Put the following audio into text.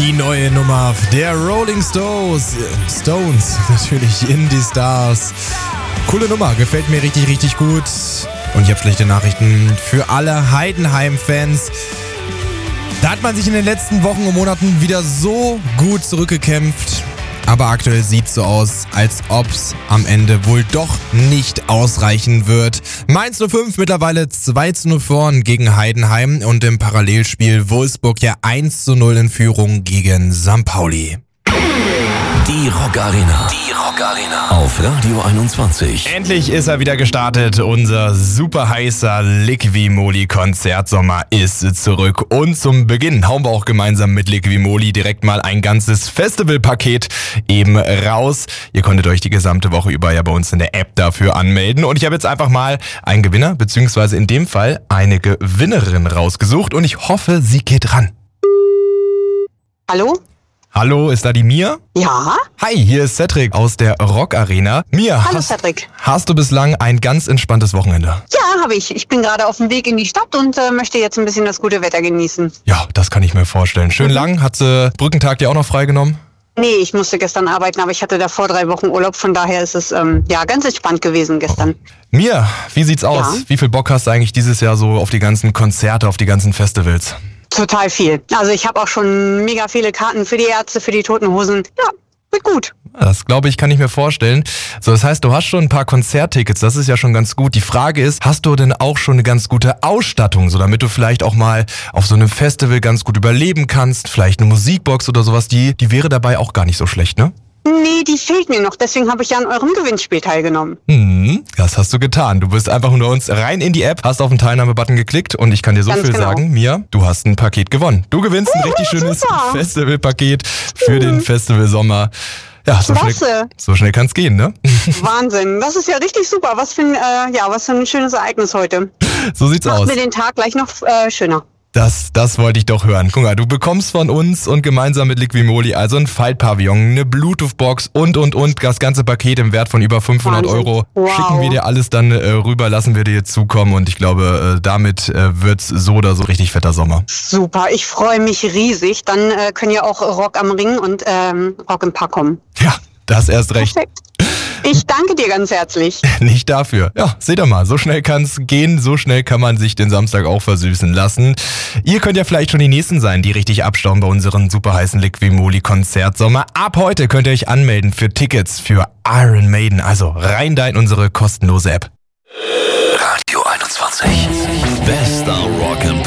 Die neue Nummer der Rolling Stones natürlich, In the Stars. Coole Nummer, gefällt mir richtig, richtig gut. Und ich habe schlechte Nachrichten für alle Heidenheim-Fans. Da hat man sich in den letzten Wochen und Monaten wieder so gut zurückgekämpft. Aber aktuell sieht es so aus, als ob es am Ende wohl doch nicht ausreichen wird. Mainz 05 mittlerweile 2:0 vorn gegen Heidenheim und im Parallelspiel Wolfsburg ja 1:0 in Führung gegen St. Pauli. Die Rock Arena. Auf Radio 21. Endlich ist er wieder gestartet. Unser super heißer Liqui-Moly-Konzertsommer ist zurück. Und zum Beginn hauen wir auch gemeinsam mit Liqui-Moly direkt mal ein ganzes Festivalpaket eben raus. Ihr konntet euch die gesamte Woche über ja bei uns in der App dafür anmelden. Und ich habe jetzt einfach mal einen Gewinner, beziehungsweise in dem Fall eine Gewinnerin rausgesucht. Und ich hoffe, sie geht ran. Hallo? Hallo, ist da die Mia? Ja? Hi, hier ist Cedric aus der Rock Arena. Mia, Hallo Cedric. hast du bislang ein ganz entspanntes Wochenende? Ja, habe ich. Ich bin gerade auf dem Weg in die Stadt und möchte jetzt ein bisschen das gute Wetter genießen. Ja, das kann ich mir vorstellen. Schön lang. Hat Brückentag dir auch noch freigenommen? Nee, ich musste gestern arbeiten, aber ich hatte davor 3 Wochen Urlaub. Von daher ist es ganz entspannt gewesen gestern. Mia, wie sieht's aus? Ja. Wie viel Bock hast du eigentlich dieses Jahr so auf die ganzen Konzerte, auf die ganzen Festivals? Total viel. Also ich habe auch schon mega viele Karten für die Ärzte, für die Toten Hosen. Ja, wird gut. Das glaube ich, kann ich mir vorstellen. So, das heißt, du hast schon ein paar Konzerttickets, das ist ja schon ganz gut. Die Frage ist, hast du denn auch schon eine ganz gute Ausstattung, so damit du vielleicht auch mal auf so einem Festival ganz gut überleben kannst? Vielleicht eine Musikbox oder sowas, die wäre dabei auch gar nicht so schlecht, ne? Nee, die fehlt mir noch. Deswegen habe ich ja an eurem Gewinnspiel teilgenommen. Das hast du getan. Du bist einfach nur uns rein in die App, hast auf den Teilnahme-Button geklickt und ich kann dir so Ganz viel genau. sagen, Mia, du hast ein Paket gewonnen. Du gewinnst ein richtig schönes super. Festivalpaket für den Festivalsommer. Ja, Klasse. so schnell kann's gehen, ne? Wahnsinn. Das ist ja richtig super. Was für ein schönes Ereignis heute. So sieht's Macht aus. mir den Tag gleich noch schöner. Das wollte ich doch hören. Guck mal, du bekommst von uns und gemeinsam mit Liqui-Moly also ein Faltpavillon, eine Bluetooth-Box und das ganze Paket im Wert von über 500 Wahnsinn. Euro. Wow. Schicken wir dir alles dann rüber, lassen wir dir zukommen und ich glaube, damit wird's so oder so richtig fetter Sommer. Super, ich freue mich riesig. Dann können ja auch Rock am Ring und Rock im Park kommen. Ja, das erst recht. Perfekt. Ich danke dir ganz herzlich. Nicht dafür. Ja, seht ihr mal, so schnell kann's gehen, so schnell kann man sich den Samstag auch versüßen lassen. Ihr könnt ja vielleicht schon die Nächsten sein, die richtig abstauben bei unseren super heißen Liqui-Moly Konzertsommer. Ab heute könnt ihr euch anmelden für Tickets für Iron Maiden. Also rein da in unsere kostenlose App. Radio 21. Bester Rock'n'Pop.